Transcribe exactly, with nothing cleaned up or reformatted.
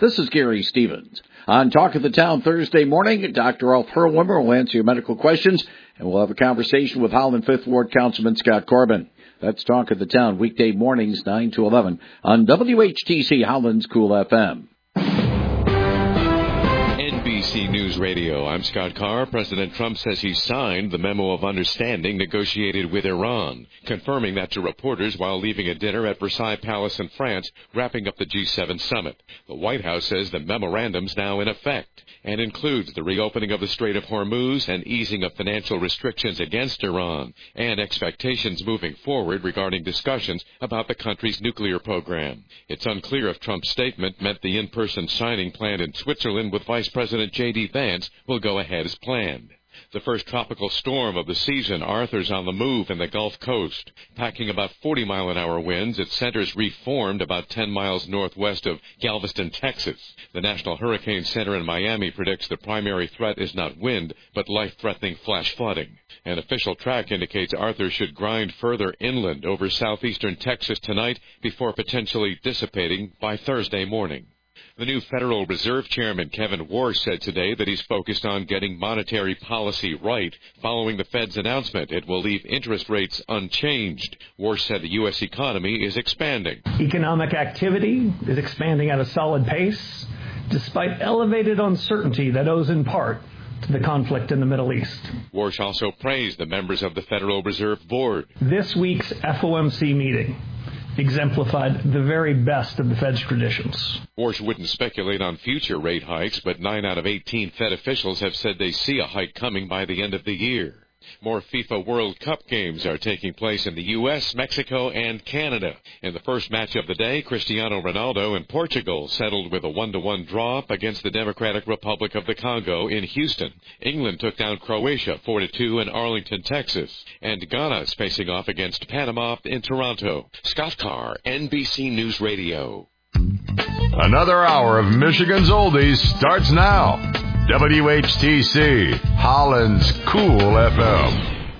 This is Gary Stevens. On Talk of the Town Thursday morning, Doctor Ralph Herwimmer will answer your medical questions, and we'll have a conversation with Holland fifth Ward Councilman Scott Corbin. That's Talk of the Town, weekday mornings, nine to eleven, on W H T C Holland's Cool F M. N B C News Radio, I'm Scott Carr. President Trump says he signed the memo of understanding negotiated with Iran, confirming that to reporters while leaving a dinner at Versailles Palace in France, wrapping up the G seven summit. The White House says the memorandum's now in effect and includes the reopening of the Strait of Hormuz and easing of financial restrictions against Iran, and expectations moving forward regarding discussions about the country's nuclear program. It's unclear if Trump's statement meant the in-person signing planned in Switzerland with Vice President J D Vance will go ahead as planned. The first tropical storm of the season, Arthur's on the move in the Gulf Coast. Packing about forty mile an hour winds, its center's reformed about ten miles northwest of Galveston, Texas. The National Hurricane Center in Miami predicts the primary threat is not wind, but life-threatening flash flooding. An official track indicates Arthur should grind further inland over southeastern Texas tonight before potentially dissipating by Thursday morning. The new Federal Reserve Chairman, Kevin Warsh, said today that he's focused on getting monetary policy right. Following the Fed's announcement, it will leave interest rates unchanged. Warsh said the U S economy is expanding. Economic activity is expanding at a solid pace, despite elevated uncertainty that owes in part to the conflict in the Middle East. Warsh also praised the members of the Federal Reserve Board. This week's F O M C meeting exemplified the very best of the Fed's traditions. Warsh wouldn't speculate on future rate hikes, but nine out of eighteen Fed officials have said they see a hike coming by the end of the year. More FIFA World Cup games are taking place in the U S, Mexico, and Canada. In the first match of the day, Cristiano Ronaldo and Portugal settled with a one to one draw against the Democratic Republic of the Congo in Houston. England took down Croatia four to two in Arlington, Texas. And Ghana is facing off against Panama in Toronto. Scott Carr, N B C News Radio. Another hour of Michigan's Oldies starts now. W H T C, Holland's Cool F M.